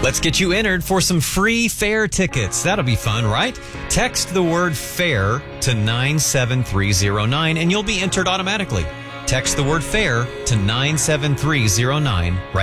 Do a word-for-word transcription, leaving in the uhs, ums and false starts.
Let's get you entered for some free fair tickets. That'll be fun, right? Text the word fair to nine seven three zero nine and you'll be entered automatically. Text the word fair to nine seven three zero nine right